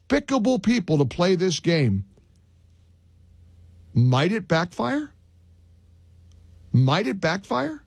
despicable people to play this game. Might it backfire? Might it backfire?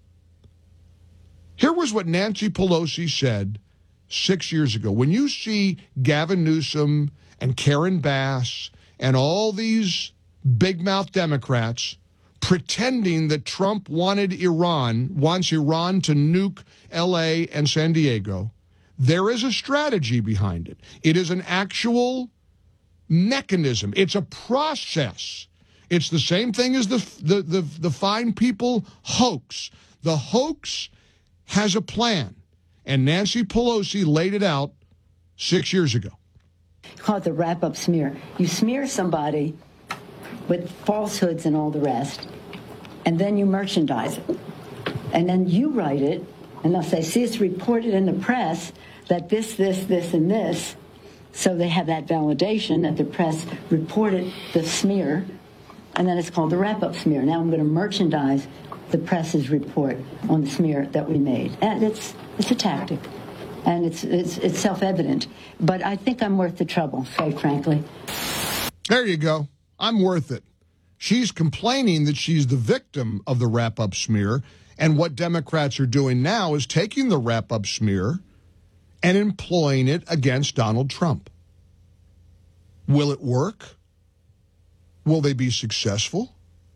Here was what Nancy Pelosi said 6 years ago. When you see Gavin Newsom and Karen Bass and all these big-mouth Democrats pretending that Trump wants Iran to nuke L.A. and San Diego, there is a strategy behind it. It is an actual mechanism. It's a process. It's the same thing as the fine people hoax. The hoax has a plan, and Nancy Pelosi laid it out 6 years ago. Call it the wrap-up smear. You smear somebody with falsehoods and all the rest, and then you merchandise it. And then you write it, and they'll say, see, it's reported in the press that this, and this. So they have that validation that the press reported the smear, and then it's called the wrap-up smear. Now I'm going to merchandise the press's report on the smear that we made. And it's a tactic, and it's self-evident. But I think I'm worth the trouble, quite frankly. There you go. I'm worth it. She's complaining that she's the victim of the wrap-up smear, and what Democrats are doing now is taking the wrap-up smear and employing it against Donald Trump. Will it work? Will they be successful?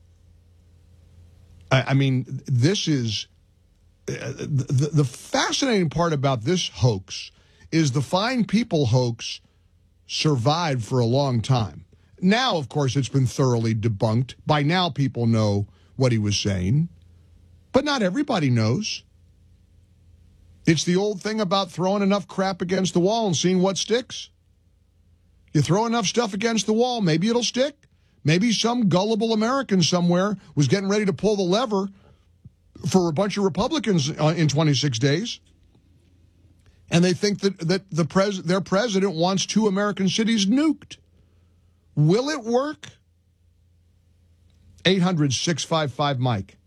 I mean, this is the fascinating part about this hoax is the fine people hoax survived for a long time. Now, of course, it's been thoroughly debunked. By now, people know what he was saying, but not everybody knows. It's the old thing about throwing enough crap against the wall and seeing what sticks. You throw enough stuff against the wall, maybe it'll stick. Maybe some gullible American somewhere was getting ready to pull the lever for a bunch of Republicans in 26 days. And they think that their president wants 2 American cities nuked. Will it work? 800-655-MIKE.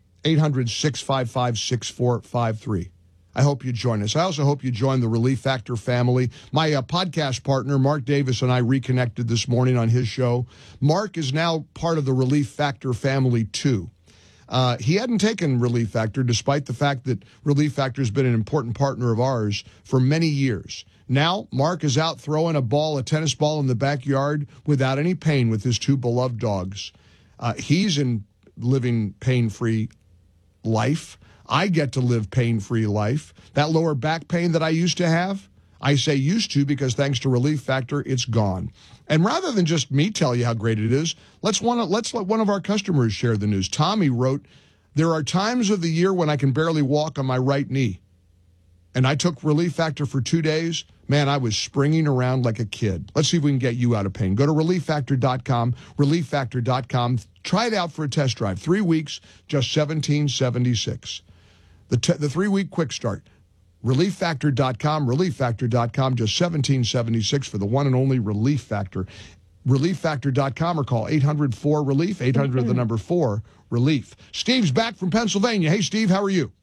800-655-6453. I hope you join us. I also hope you join the Relief Factor family. My podcast partner, Mark Davis, and I reconnected this morning on his show. Mark is now part of the Relief Factor family, too. He hadn't taken Relief Factor, despite the fact that Relief Factor has been an important partner of ours for many years. Now, Mark is out throwing a tennis ball in the backyard without any pain with his 2 beloved dogs. He's in living pain-free life. I get to live pain-free life. That lower back pain that I used to have, I say used to because thanks to Relief Factor, it's gone. And rather than just me tell you how great it is, let's let one of our customers share the news. Tommy wrote, there are times of the year when I can barely walk on my right knee. And I took Relief Factor for 2 days. Man, I was springing around like a kid. Let's see if we can get you out of pain. Go to ReliefFactor.com, ReliefFactor.com. Try it out for a test drive. 3 weeks, just $17.76. The 3-week quick start. ReliefFactor.com, ReliefFactor.com, just $17.76 for the one and only Relief Factor. ReliefFactor.com or call 800-4-RELIEF, 800 the number 4-RELIEF. Steve's back from Pennsylvania. Hey, Steve, how are you?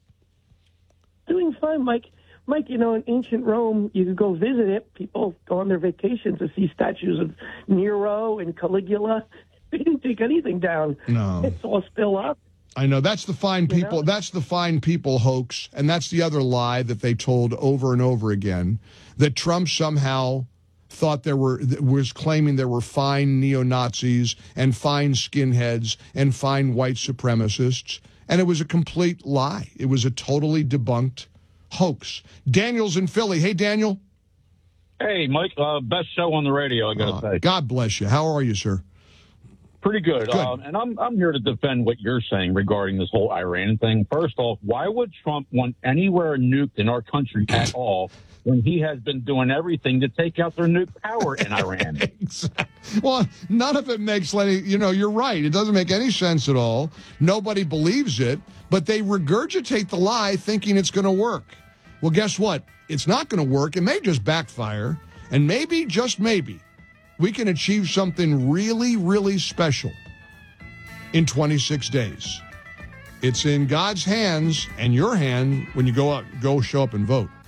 Doing fine, Mike. Mike, in ancient Rome, you could go visit it. People go on their vacations to see statues of Nero and Caligula. They didn't take anything down. No. It's all still up. I know. That's the fine people. That's the fine people hoax. And that's the other lie that they told over and over again, that Trump somehow thought was claiming there were fine neo-Nazis and fine skinheads and fine white supremacists. And it was a complete lie. It was a totally debunked hoax. Daniel's in Philly. Hey, Daniel. Hey, Mike. Best show on the radio, I got to say. God bless you. How are you, sir? Pretty good. And I'm here to defend what you're saying regarding this whole Iran thing. First off, why would Trump want anywhere nuked in our country at all when he has been doing everything to take out their nuke power in Iran? Exactly. Well, none of it makes any, you're right. It doesn't make any sense at all. Nobody believes it, but they regurgitate the lie thinking it's going to work. Well, guess what? It's not going to work. It may just backfire, and maybe, just maybe, we can achieve something really, really special in 26 days. It's in God's hands and your hand when you go show up and vote.